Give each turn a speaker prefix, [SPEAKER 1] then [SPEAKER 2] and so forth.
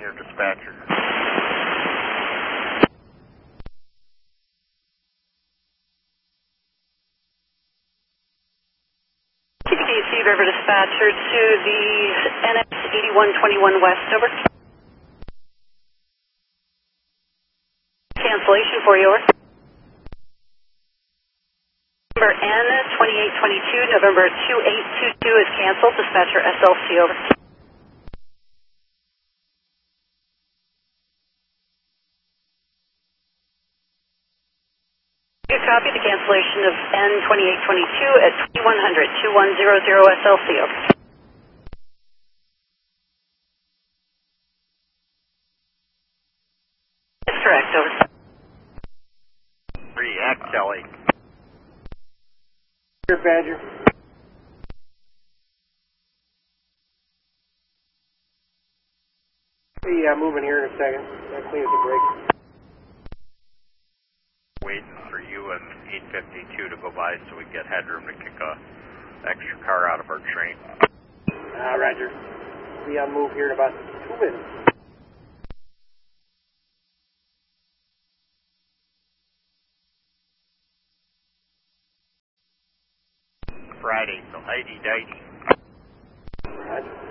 [SPEAKER 1] here, dispatcher.
[SPEAKER 2] KC River dispatcher to the NS 8121 West, over. Cancellation for you, over. November N 2822, November 2822 is canceled. Dispatcher SLC, over. You copy the cancellation of N 2822 at 2100 2100 SLC, over. That's correct, over.
[SPEAKER 1] React, Kelly.
[SPEAKER 3] Here, Badger. Yeah, moving here in a second. I'll clean up the brake.
[SPEAKER 1] Waiting for you and 852 to go by so we can get headroom to kick a extra car out of our train.
[SPEAKER 3] Roger. Be on move here in about 2 minutes.
[SPEAKER 1] Friday, so nighty-nighty.
[SPEAKER 3] Roger.